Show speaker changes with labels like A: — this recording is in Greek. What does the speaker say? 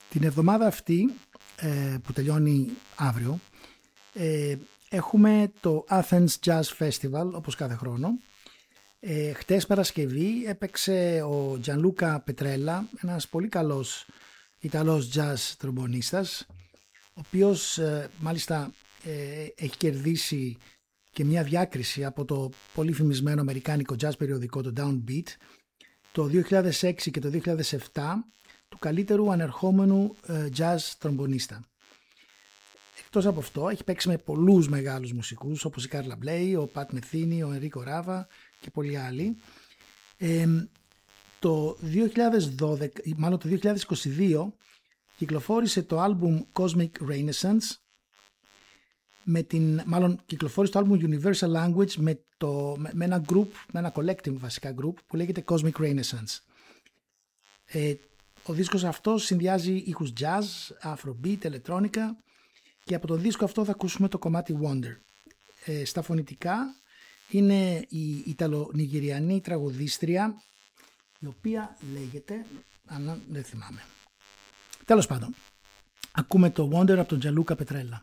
A: Την εβδομάδα αυτή που τελειώνει αύριο έχουμε το Athens Jazz Festival, όπως κάθε χρόνο. Χτες Παρασκευή έπαιξε ο Gianluca Petrella, ένας πολύ καλός Ιταλός jazz τρομπονίστας, ο οποίος μάλιστα έχει κερδίσει και μια διάκριση από το πολύ φημισμένο αμερικάνικο jazz περιοδικό, το Downbeat, το 2006 και το 2007 του καλύτερου ανερχόμενου jazz τρομπονίστα. Εκτός από αυτό έχει παίξει με πολλούς μεγάλους μουσικούς όπως η Carla Bley, ο Pat Metheny, ο Enrico Rava και πολλοί άλλοι. Το 2022 κυκλοφόρησε το άλμπουμ Cosmic Renaissance, κυκλοφόρησε το άλμπουμ Universal Language με ένα group, με ένα collective βασικά group που λέγεται Cosmic Renaissance. Ο δίσκος αυτός συνδυάζει ήχους jazz, afrobeat, electronica και από το δίσκο αυτό θα ακούσουμε το κομμάτι Wonder. Στα φωνητικά είναι η Ιταλο-Νιγηριανή τραγουδίστρια, η οποία λέγεται, δεν θυμάμαι. Τέλος πάντων, ακούμε το Wonder από τον Gianluca Petrella.